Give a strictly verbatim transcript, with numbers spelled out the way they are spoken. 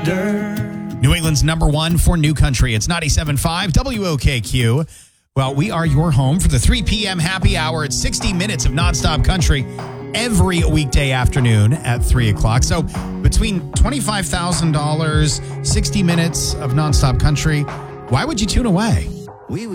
dirt. New England's number one for new country. It's ninety-seven point five W O K Q. Well, we are your home for the three p.m. happy hour. It's sixty minutes of nonstop country every weekday afternoon at three o'clock. So between twenty-five thousand dollars, sixty minutes of nonstop country, why would you tune away?